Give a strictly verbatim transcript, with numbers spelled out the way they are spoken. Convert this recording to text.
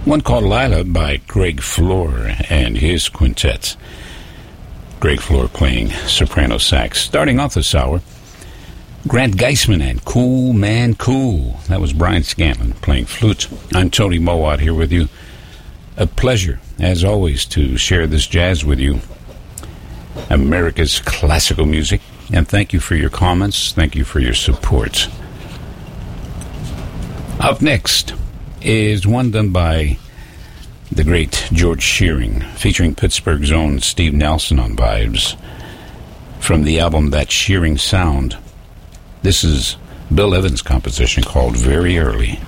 One called Lila by Greg Floor and his quintet. Greg Floor playing soprano sax. Starting off this hour, Grant Geisman and Cool Man Cool. That was Brian Scanlon playing flute. I'm Tony Mowat here with you. A pleasure, as always, to share this jazz with you. America's classical music. And thank you for your comments. Thank you for your support. Up next is one done by the great George Shearing, featuring Pittsburgh's own Steve Nelson on vibes. From the album That Shearing Sound, this is Bill Evans' composition called Very Early.